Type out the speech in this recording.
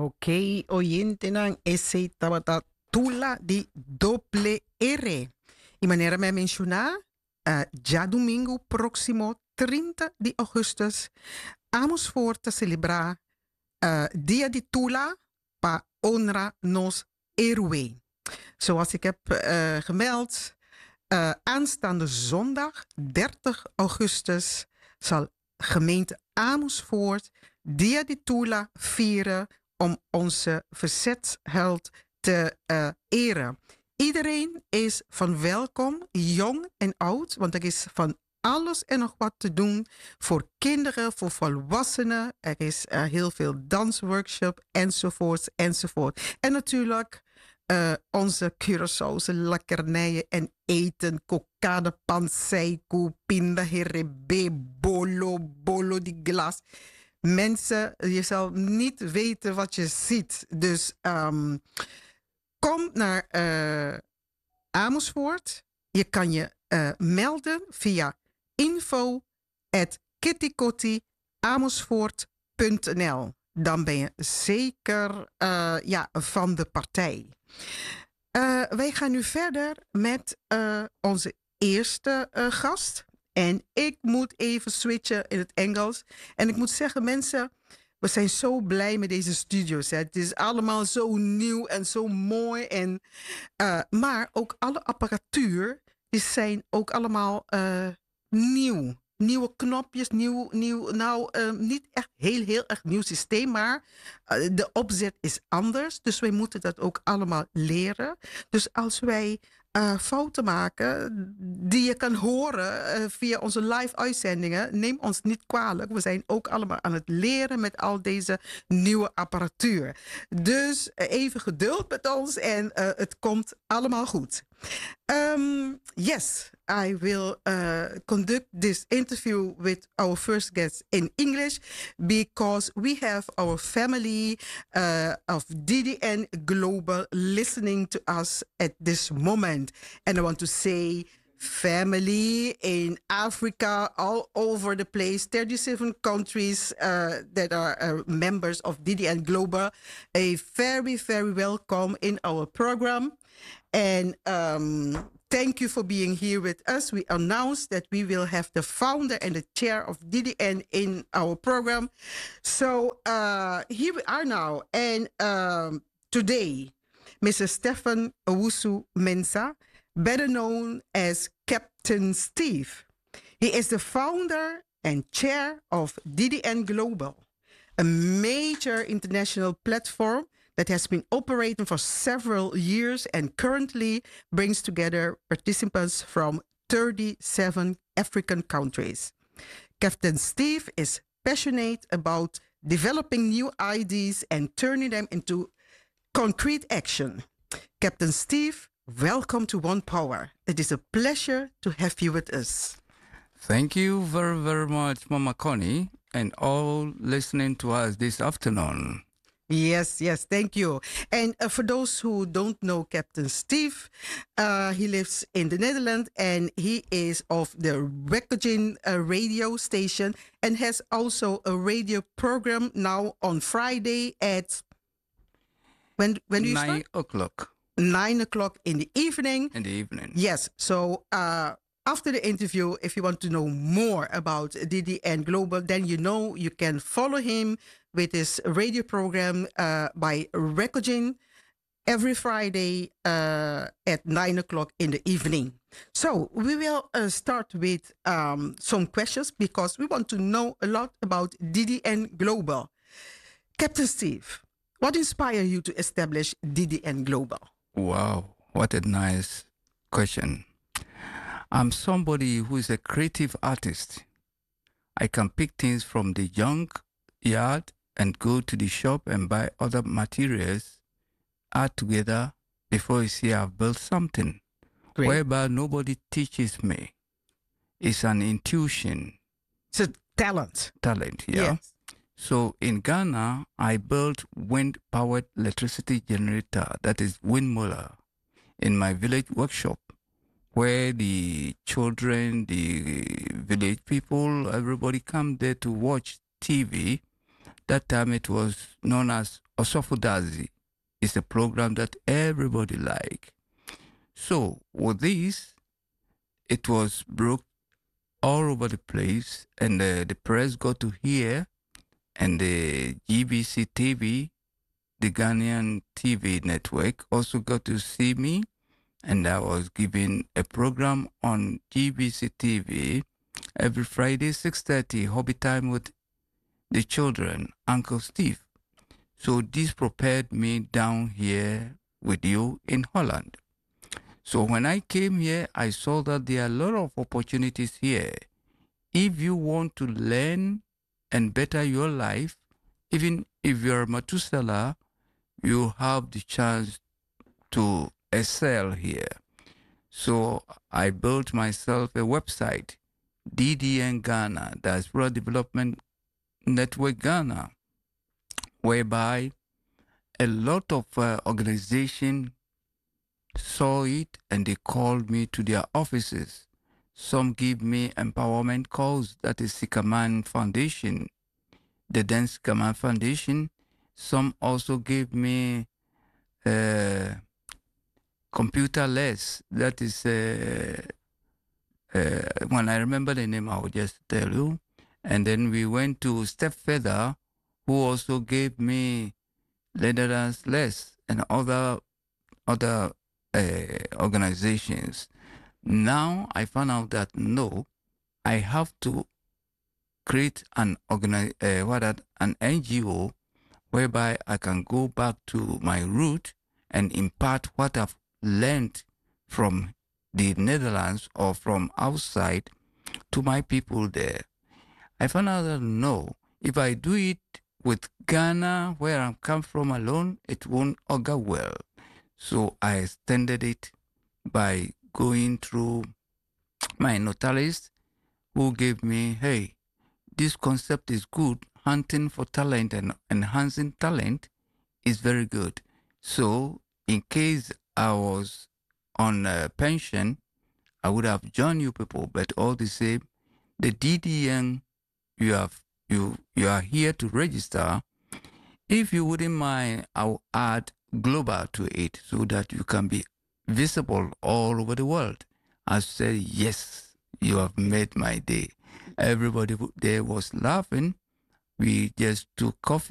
Ok, oyente ng ese tabata tula di doble R. Y manera me menciona, ya domingo próximo 30 de augustus, Amersfoort te celebrar Dia di Tula pa honra nos héroe. Zoals ik heb gemeld, aanstaande zondag 30 augustus zal gemeente Amersfoort Dia di Tula vieren om onze verzetsheld te eren. Iedereen is van welkom, jong en oud, want er is van alles en nog wat te doen voor kinderen, voor volwassenen. Er is heel veel dansworkshop enzovoort, enzovoort. En natuurlijk onze Curaçaose lekkernijen en eten. Kokade, panseiku, pinda, herebe, bolo di glas. Mensen, je zal niet weten wat je ziet. Dus kom naar Amersfoort. Je kan je melden via info@kittykotti-amersfoort.nl. Dan ben je zeker van de partij. Wij gaan nu verder met onze eerste gast. En ik moet even switchen in het Engels. En ik moet zeggen, mensen, we zijn zo blij met deze studio's. Hè. Het is allemaal zo nieuw en zo mooi. En, maar ook alle apparatuur, die zijn ook allemaal nieuw. Nieuwe knopjes, niet echt heel erg nieuw systeem, maar de opzet is anders. Dus wij moeten dat ook allemaal leren. Dus als wij fouten maken die je kan horen via onze live uitzendingen, neem ons niet kwalijk. We zijn ook allemaal aan het leren met al deze nieuwe apparatuur. Dus even geduld met ons en het komt allemaal goed. Yes, I will conduct this interview with our first guest in English because we have our family of DDN Global listening to us at this moment. And I want to say family in Africa, all over the place, 37 countries that are members of DDN Global. A very, very welcome in our program. And thank you for being here with us. We announced that we will have the founder and the chair of DDN in our program. So here we are now. And today, Mr. Stefan Owusu Mensah, better known as Captain Steve. He is the founder and chair of DDN Global, a major international platform that has been operating for several years and currently brings together participants from 37 African countries. Captain Steve is passionate about developing new ideas and turning them into concrete action. Captain Steve, welcome to One Power. It is a pleasure to have you with us. Thank you very, very much, Mama Connie, and all listening to us this afternoon. Yes, thank you. And for those who don't know Captain Steve, he lives in the Netherlands and he is of the Recogin radio station and has also a radio program now on Friday at when do you start? 9 o'clock. 9 o'clock in the evening. In the evening. Yes, so after the interview, if you want to know more about DDN Global, then you can follow him with his radio program by Recogin every Friday at 9 o'clock in the evening. So we will start with some questions because we want to know a lot about DDN Global. Captain Steve, what inspired you to establish DDN Global? Wow, what a nice question. I'm somebody who is a creative artist. I can pick things from the junk yard and go to the shop and buy other materials, add together before you see I've built something. Great. Whereby nobody teaches me. It's an intuition. It's a talent. Talent, yeah. Yes. So in Ghana, I built wind-powered electricity generator, that is windmiller, in my village workshop, where the children, the village people, everybody come there to watch TV That time it was known as Osofudazi. It's a program that everybody like. So with this, it was broke all over the place, and the press got to hear, and the GBC TV, the Ghanaian TV network, also got to see me, and I was given a program on GBC TV every Friday, 6:30, Hobby Time with the children, Uncle Steve. So this prepared me down here with you in Holland. So when I came here, I saw that there are a lot of opportunities here. If you want to learn and better your life, even if you're Matusala, you have the chance to excel here. So I built myself a website, DDN Ghana, that's Rural Development Network Ghana, whereby a lot of organizations saw it and they called me to their offices. Some give me empowerment calls, that is Sikaman Foundation, the Dan Sikaman Foundation. Some also gave me computer less, that is, when I remember the name, I will just tell you. And then we went to Step Further, who also gave me Leather Dance Less and other organizations. Now I found out that no, I have to create an NGO whereby I can go back to my root and impart what I've learned from the Netherlands or from outside to my people there. I found out that no, if I do it with Ghana, where I come from alone, it won't augur well. So I extended it by going through my notarist, who gave me, hey, this concept is good. Hunting for talent and enhancing talent is very good. So in case I was on a pension, I would have joined you people. But all the same, the DDN, you are here to register. If you wouldn't mind, I'll add global to it so that you can be visible all over the world. I said, yes, you have made my day. Everybody there was laughing. We just took coffee